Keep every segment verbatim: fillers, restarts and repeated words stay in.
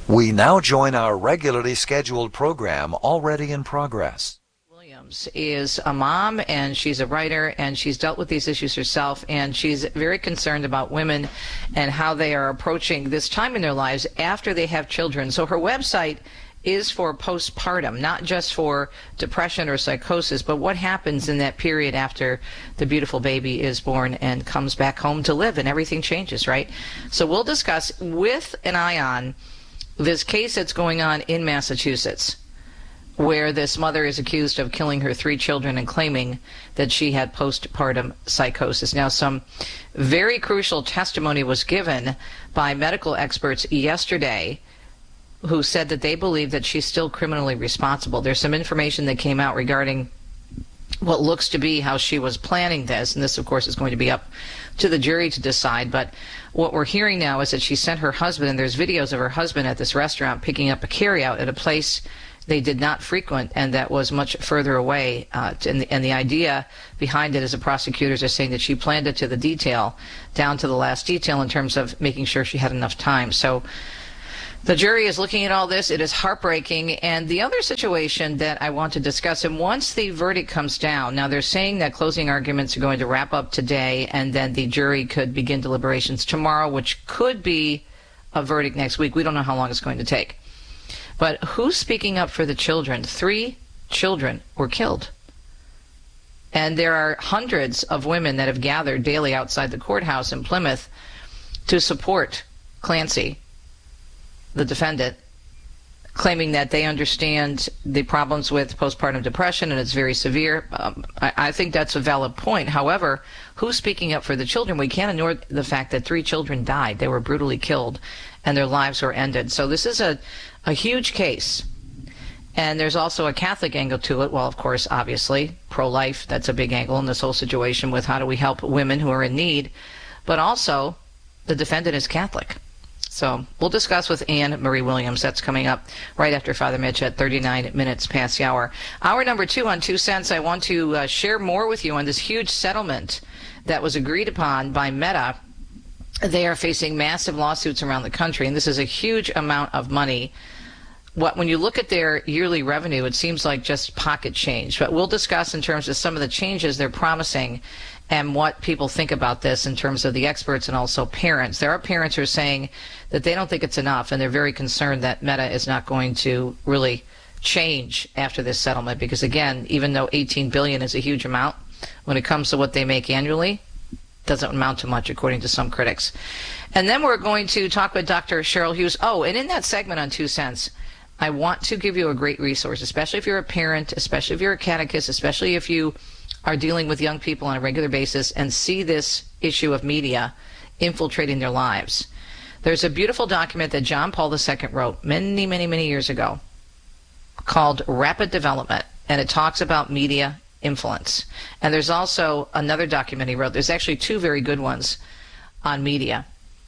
We now join our regularly scheduled program, already in progress. Williams is a mom, and she's a writer, and she's dealt with these issues herself, and she's very concerned about women and how they are approaching this time in their lives after they have children. So her website is for postpartum, not just for depression or psychosis, but what happens in that period after the beautiful baby is born and comes back home to live, and everything changes, right? So we'll discuss with an eye on this case that's going on in Massachusetts, where this mother is accused of killing her three children and claiming that she had postpartum psychosis. Now, some very crucial testimony was given by medical experts yesterday who said that they believe that she's still criminally responsible. There's some information that came out regarding what looks to be how she was planning this, and this, of course, is going to be up to the jury to decide. But what we're hearing now is that she sent her husband, and there's videos of her husband at this restaurant picking up a carryout at a place they did not frequent, and that was much further away. Uh, and, the, and the idea behind it is the prosecutors are saying that she planned it to the detail, down to the last detail, in terms of making sure she had enough time. So the jury is looking at all this. It is heartbreaking. And the other situation that I want to discuss, and once the verdict comes down, now they're saying that closing arguments are going to wrap up today, and then the jury could begin deliberations tomorrow, which could be a verdict next week. We don't know how long it's going to take. But who's speaking up for the children? Three children were killed. And there are hundreds of women that have gathered daily outside the courthouse in Plymouth to support Clancy, the defendant, claiming that they understand the problems with postpartum depression and it's very severe. Um, I, I think that's a valid point. However, who's speaking up for the children? We can't ignore the fact that three children died. They were brutally killed and their lives were ended. So this is a, a huge case. And there's also a Catholic angle to it. Well, of course, obviously, pro-life, that's a big angle in this whole situation with how do we help women who are in need. But also, the defendant is Catholic. So we'll discuss with Anne Marie Williams. That's coming up right after Father Mitch at thirty-nine minutes past the hour. Hour number two on Two Cents, I want to uh, share more with you on this huge settlement that was agreed upon by Meta. They are facing massive lawsuits around the country, and this is a huge amount of money. What, when you look at their yearly revenue, it seems like just pocket change. But we'll discuss in terms of some of the changes they're promising and what people think about this in terms of the experts and also parents. There are parents who are saying that they don't think it's enough, and they're very concerned that Meta is not going to really change after this settlement because, again, even though eighteen billion dollars is a huge amount, when it comes to what they make annually, it doesn't amount to much, according to some critics. And then we're going to talk with Doctor Cheryl Hughes. Oh, and in that segment on Two Cents, I want to give you a great resource, especially if you're a parent, especially if you're a catechist, especially if you are dealing with young people on a regular basis and see this issue of media infiltrating their lives. There's a beautiful document that John Paul the Second wrote many, many, many years ago called Rapid Development, and it talks about media influence. And there's also another document he wrote. There's actually two very good ones on media.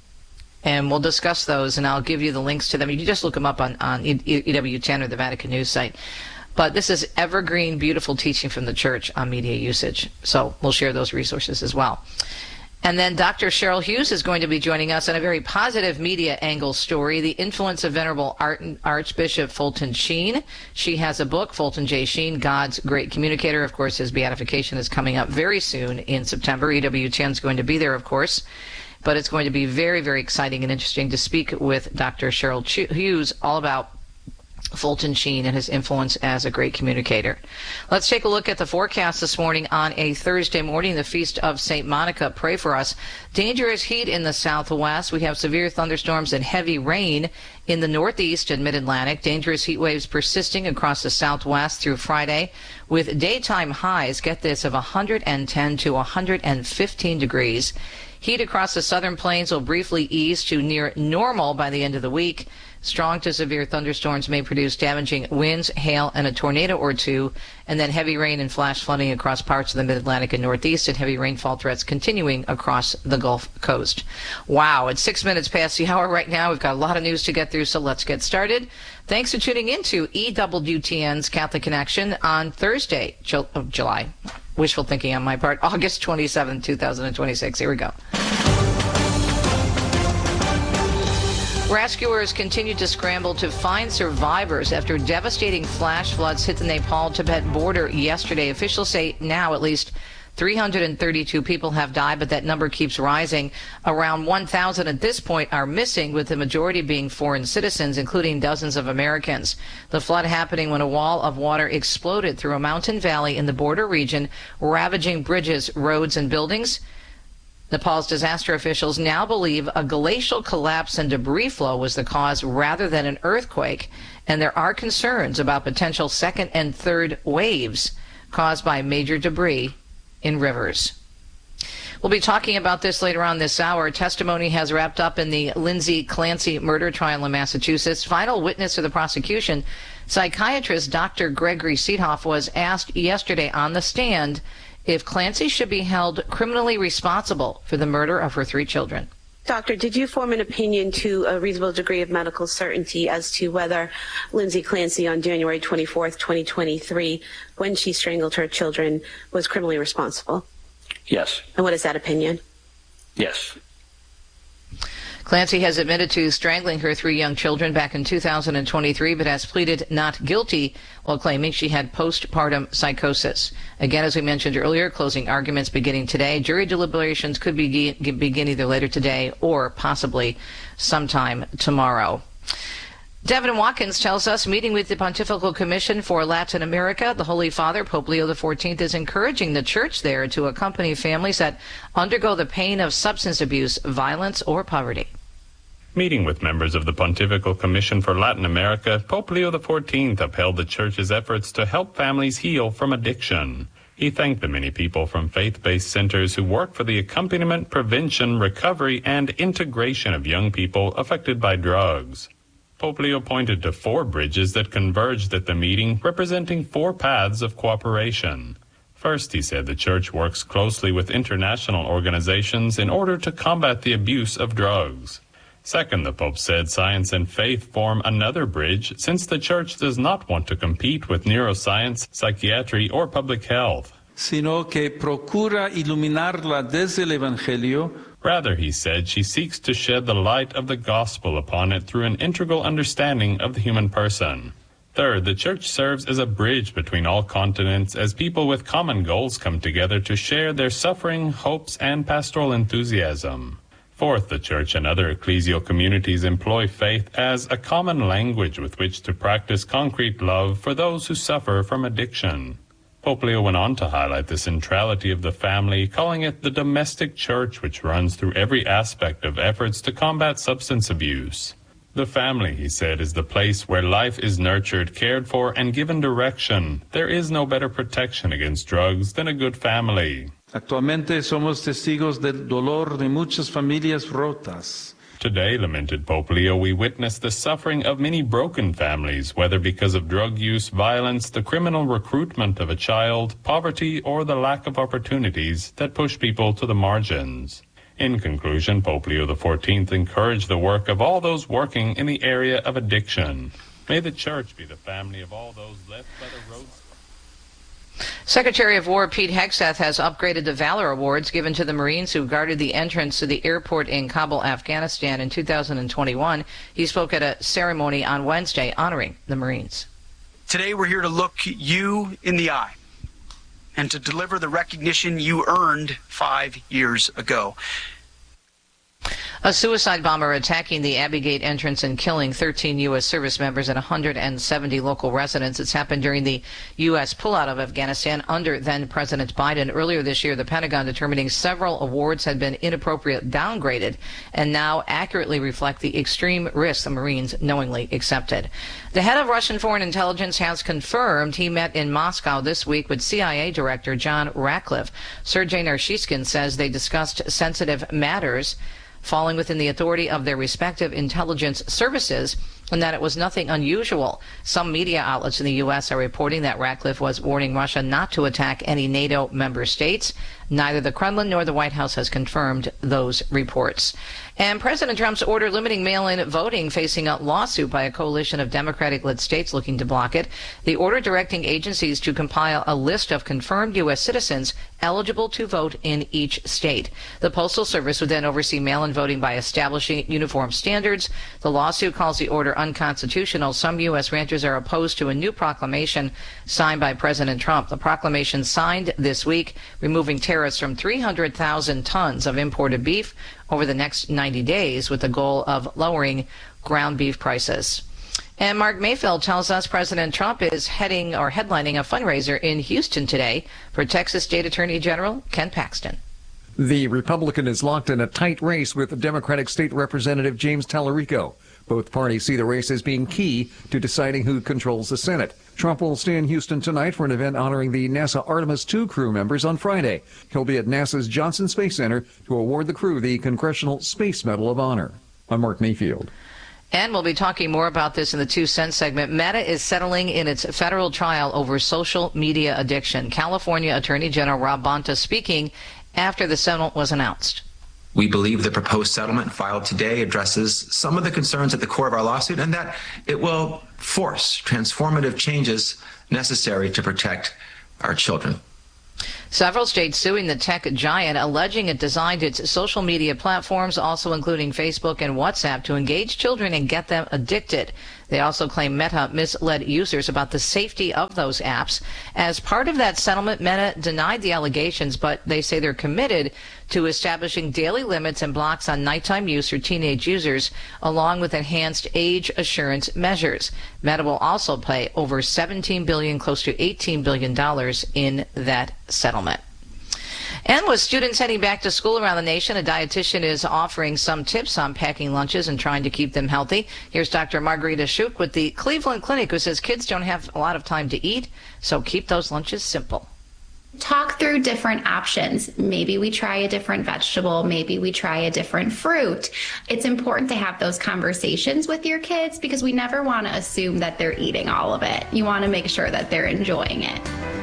And we'll discuss those, and I'll give you the links to them. You can just look them up on, on E W ten or the Vatican News site. But this is evergreen, beautiful teaching from the church on media usage. So we'll share those resources as well. And then Doctor Cheryl Hughes is going to be joining us on a very positive media angle story, the influence of Venerable Archbishop Fulton Sheen. She has a book, Fulton J. Sheen, God's Great Communicator. Of course, his beatification is coming up very soon in September. E W ten is going to be there, of course. But it's going to be very, very exciting and interesting to speak with Doctor Cheryl Hughes all about Fulton Sheen and his influence as a great communicator. Let's take a look at the forecast this morning on a Thursday morning, the Feast of Saint Monica. Pray for us. Dangerous heat in the southwest. We have severe thunderstorms and heavy rain in the northeast and mid-Atlantic. Dangerous heat waves persisting across the southwest through Friday with daytime highs, get this, of one hundred ten to one hundred fifteen degrees. Heat across the southern plains will briefly ease to near normal by the end of the week. Strong to severe thunderstorms may produce damaging winds, hail, and a tornado or two, and then heavy rain and flash flooding across parts of the mid-Atlantic and northeast, and heavy rainfall threats continuing across the Gulf Coast. Wow, it's six minutes past the hour right now. We've got a lot of news to get through, so let's get started. Thanks for tuning in to E W T N's Catholic Connection on Thursday, of July. Wishful thinking on my part, August twenty-seventh, two thousand twenty-six. Here we go. Rescuers continue to scramble to find survivors after devastating flash floods hit the Nepal-Tibet border yesterday. Officials say now at least three hundred thirty-two people have died, but that number keeps rising. Around one thousand at this point are missing, with the majority being foreign citizens, including dozens of Americans. The flood happening when a wall of water exploded through a mountain valley in the border region, ravaging bridges, roads, and buildings. Nepal's disaster officials now believe a glacial collapse and debris flow was the cause rather than an earthquake, and there are concerns about potential second and third waves caused by major debris in rivers. We'll be talking about this later on this hour. Testimony has wrapped up in the Lindsay Clancy murder trial in Massachusetts. Final witness of the prosecution, psychiatrist Doctor Gregory Seedhoff, was asked yesterday on the stand if Clancy should be held criminally responsible for the murder of her three children. Doctor, did you form an opinion to a reasonable degree of medical certainty as to whether Lindsay Clancy on January twenty-fourth, twenty twenty-three, when she strangled her children, was criminally responsible? Yes. And what is that opinion? Yes. Clancy has admitted to strangling her three young children back in two thousand twenty-three, but has pleaded not guilty while claiming she had postpartum psychosis. Again, as we mentioned earlier, closing arguments beginning today. Jury deliberations could be, begin either later today or possibly sometime tomorrow. Devin Watkins tells us, meeting with the Pontifical Commission for Latin America, the Holy Father, Pope Leo the fourteenth, is encouraging the church there to accompany families that undergo the pain of substance abuse, violence, or poverty. Meeting with members of the Pontifical Commission for Latin America, Pope Leo the fourteenth upheld the Church's efforts to help families heal from addiction. He thanked the many people from faith-based centers who work for the accompaniment, prevention, recovery, and integration of young people affected by drugs. Pope Leo pointed to four bridges that converged at the meeting, representing four paths of cooperation. First, he said the Church works closely with international organizations in order to combat the abuse of drugs. Second, the Pope said science and faith form another bridge, since the Church does not want to compete with neuroscience, psychiatry, or public health. Sino que procura iluminar la desde el Evangelio. Rather, he said, she seeks to shed the light of the gospel upon it through an integral understanding of the human person. Third, the Church serves as a bridge between all continents as people with common goals come together to share their suffering, hopes, and pastoral enthusiasm. Fourth, the Church and other ecclesial communities employ faith as a common language with which to practice concrete love for those who suffer from addiction. Pope Leo went on to highlight the centrality of the family, calling it the domestic church, which runs through every aspect of efforts to combat substance abuse. The family, he said, is the place where life is nurtured, cared for, and given direction. There is no better protection against drugs than a good family. Actualmente somos testigos del dolor de muchas familias rotas. Today, lamented Pope Leo, we witness the suffering of many broken families, whether because of drug use, violence, the criminal recruitment of a child, poverty, or the lack of opportunities that push people to the margins. In conclusion, Pope Leo the fourteenth encouraged the work of all those working in the area of addiction. May the Church be the family of all those left by the roadside. Secretary of War Pete Hegseth has upgraded the Valor Awards given to the Marines who guarded the entrance to the airport in Kabul, Afghanistan in two thousand twenty-one. He spoke at a ceremony on Wednesday honoring the Marines. Today we're here to look you in the eye and to deliver the recognition you earned five years ago. A suicide bomber attacking the Abbey Gate entrance and killing thirteen U S service members and one hundred seventy local residents. It's happened during the U S pullout of Afghanistan under then-President Biden. Earlier this year, the Pentagon determining several awards had been inappropriately downgraded and now accurately reflect the extreme risk the Marines knowingly accepted. The head of Russian foreign intelligence has confirmed he met in Moscow this week with C I A Director John Ratcliffe. Sergei Narishkin says they discussed sensitive matters falling within the authority of their respective intelligence services and that it was nothing unusual. Some media outlets in the U S are reporting that Ratcliffe was warning Russia not to attack any NATO member states. Neither the Kremlin nor the White House has confirmed those reports. And President Trump's order limiting mail-in voting facing a lawsuit by a coalition of Democratic-led states looking to block it. The order directing agencies to compile a list of confirmed U S citizens eligible to vote in each state. The Postal Service would then oversee mail-in voting by establishing uniform standards. The lawsuit calls the order unconstitutional. Some U S ranchers are opposed to a new proclamation signed by President Trump. The proclamation signed this week, removing tariffs from three hundred thousand tons of imported beef over the next ninety days with the goal of lowering ground beef prices. And Mark Mayfield tells us President Trump is heading or headlining a fundraiser in Houston today for Texas State Attorney General Ken Paxton. The Republican is locked in a tight race with Democratic State Representative James Tallarico. Both parties see the race as being key to deciding who controls the Senate. Trump will stay in Houston tonight for an event honoring the NASA Artemis two crew members on Friday. He'll be at NASA's Johnson Space Center to award the crew the Congressional Space Medal of Honor. I'm Mark Mayfield. And we'll be talking more about this in the Two Cents segment. Meta is settling in its federal trial over social media addiction. California Attorney General Rob Bonta speaking after the settlement was announced. We believe the proposed settlement filed today addresses some of the concerns at the core of our lawsuit and that it will force transformative changes necessary to protect our children. Several states suing the tech giant, alleging it designed its social media platforms, also including Facebook and WhatsApp, to engage children and get them addicted. They also claim Meta misled users about the safety of those apps. As part of that settlement, Meta denied the allegations, but they say they're committed to establishing daily limits and blocks on nighttime use for teenage users, along with enhanced age assurance measures. Meta will also pay over seventeen billion dollars, close to eighteen billion dollars in that settlement. And with students heading back to school around the nation, a dietitian is offering some tips on packing lunches and trying to keep them healthy. Here's Doctor Margarita Schuch with the Cleveland Clinic, who says kids don't have a lot of time to eat, so keep those lunches simple. Talk through different options. Maybe we try a different vegetable. Maybe we try a different fruit. It's important to have those conversations with your kids because we never want to assume that they're eating all of it. You want to make sure that they're enjoying it.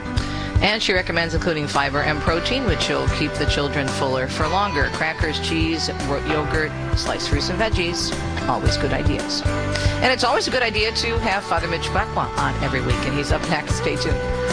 And she recommends including fiber and protein, which will keep the children fuller for longer. Crackers, cheese, yogurt, sliced fruits and veggies, always good ideas. And it's always a good idea to have Father Mitch Beckwith on every week, and he's up next. Stay tuned.